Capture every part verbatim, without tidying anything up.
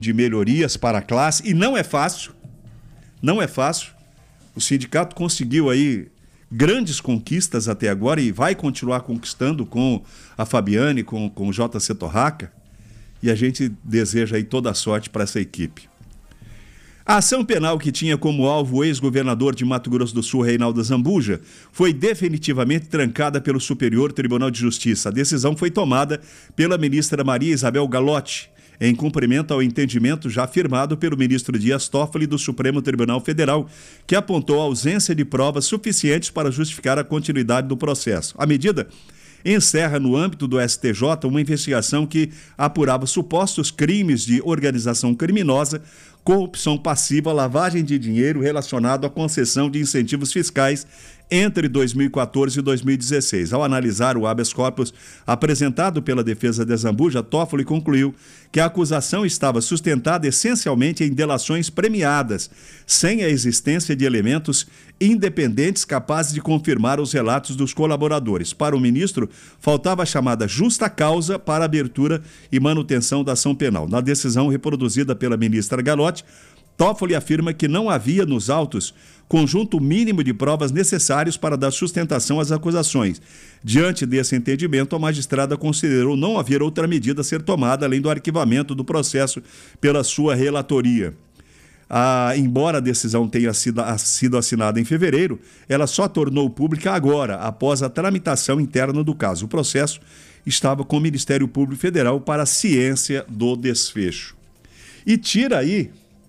de melhorias para a classe, e não é fácil, não é fácil. O sindicato conseguiu aí grandes conquistas até agora e vai continuar conquistando com a Fabiane, com, com o J C Torraca, e a gente deseja aí toda a sorte para essa equipe. A ação penal que tinha como alvo o ex-governador de Mato Grosso do Sul, Reinaldo Zambuja, foi definitivamente trancada pelo Superior Tribunal de Justiça. A decisão foi tomada pela ministra Maria Isabel Galotti, em cumprimento ao entendimento já firmado pelo ministro Dias Toffoli do Supremo Tribunal Federal, que apontou a ausência de provas suficientes para justificar a continuidade do processo. A medida encerra no âmbito do S T J uma investigação que apurava supostos crimes de organização criminosa, corrupção passiva, lavagem de dinheiro relacionado à concessão de incentivos fiscais entre dois mil e quatorze e dois mil e dezesseis. Ao analisar o habeas corpus apresentado pela defesa de Zambuja, Toffoli concluiu que a acusação estava sustentada essencialmente em delações premiadas, sem a existência de elementos independentes capazes de confirmar os relatos dos colaboradores. Para o ministro, faltava a chamada justa causa para abertura e manutenção da ação penal. Na decisão reproduzida pela ministra Galotti, Toffoli afirma que não havia nos autos conjunto mínimo de provas necessários para dar sustentação às acusações. Diante desse entendimento, a magistrada considerou não haver outra medida a ser tomada além do arquivamento do processo pela sua relatoria. Ah, embora a decisão tenha sido, sido assinada em fevereiro, ela só tornou pública agora, após a tramitação interna do caso. O processo estava com o Ministério Público Federal para a ciência do desfecho. E tira aí,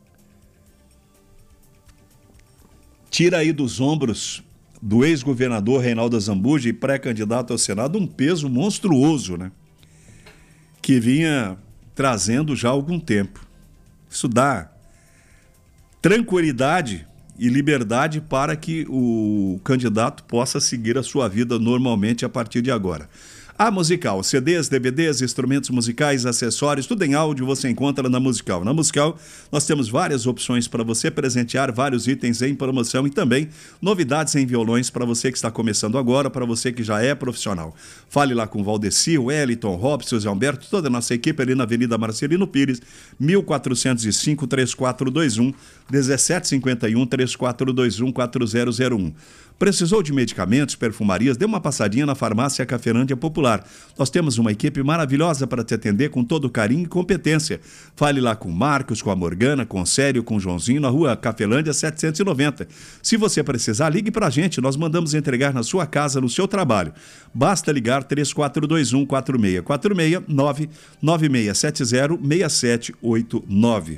tira aí dos ombros do ex-governador Reinaldo Zambuja e pré-candidato ao Senado um peso monstruoso, né? Que vinha trazendo já há algum tempo. Isso dá tranquilidade e liberdade para que o candidato possa seguir a sua vida normalmente a partir de agora. A Musical, C Ds, D V Ds, instrumentos musicais, acessórios, tudo em áudio você encontra na Musical. Na Musical nós temos várias opções para você presentear, vários itens em promoção e também novidades em violões para você que está começando agora, para você que já é profissional. Fale lá com o Valdeci, o Wellington, Robson, Zé Humberto, toda a nossa equipe ali na Avenida Marcelino Pires, mil quatrocentos e cinco, três quatro dois um, dezessete cinquenta e um, três quatro dois um, quatro zero zero um. Precisou de medicamentos, perfumarias? Dê uma passadinha na Farmácia Cafelândia Popular. Nós temos uma equipe maravilhosa para te atender com todo carinho e competência. Fale lá com o Marcos, com a Morgana, com o Célio, com o Joãozinho, na rua Cafelândia setecentos e noventa. Se você precisar, ligue para a gente. Nós mandamos entregar na sua casa, no seu trabalho. Basta ligar três quatro dois um, quatro seis quatro seis, nove nove seis sete zero, seis sete oito nove.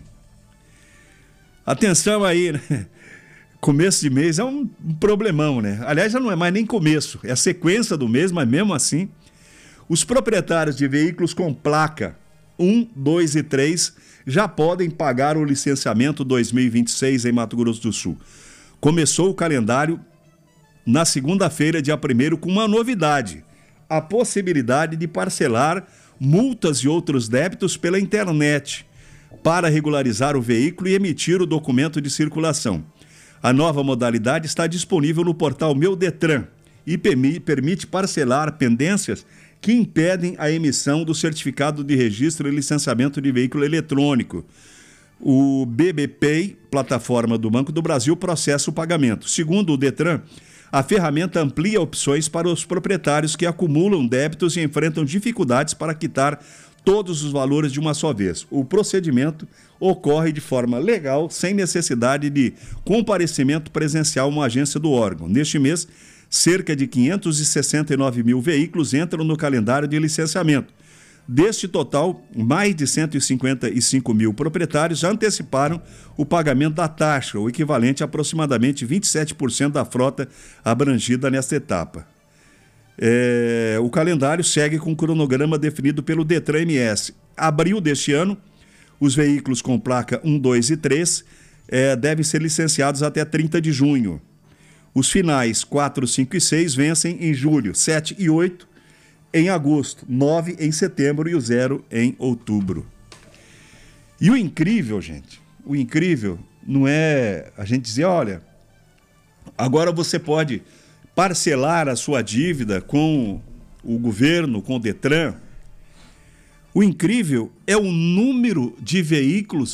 Atenção aí, né? Começo de mês é um problemão, né? Aliás, já não é mais nem começo, é a sequência do mês, mas mesmo assim, os proprietários de veículos com placa um, dois e três já podem pagar o licenciamento dois mil e vinte e seis em Mato Grosso do Sul. Começou o calendário na segunda-feira, dia primeiro, com uma novidade: a possibilidade de parcelar multas e outros débitos pela internet para regularizar o veículo e emitir o documento de circulação. A nova modalidade está disponível no portal Meu Detran e permite parcelar pendências que impedem a emissão do certificado de registro e licenciamento de veículo eletrônico. O B B Pay, plataforma do Banco do Brasil, processa o pagamento. Segundo o Detran, a ferramenta amplia opções para os proprietários que acumulam débitos e enfrentam dificuldades para quitar todos os valores de uma só vez. O procedimento ocorre de forma legal, sem necessidade de comparecimento presencial a uma agência do órgão. Neste mês, cerca de quinhentos e sessenta e nove mil veículos entram no calendário de licenciamento. Deste total, mais de cento e cinquenta e cinco mil proprietários já anteciparam o pagamento da taxa, o equivalente a aproximadamente vinte e sete por cento da frota abrangida nesta etapa. É, o calendário segue com o cronograma definido pelo Detran M S. Abril deste ano, os veículos com placa um, dois e três é, devem ser licenciados até trinta de junho. Os finais quatro, cinco e seis vencem em julho, sete e oito em agosto, nove em setembro e o zero em outubro. E o incrível, gente, o incrível não é a gente dizer, olha, agora você pode parcelar a sua dívida com o governo, com o Detran. O incrível é o número de veículos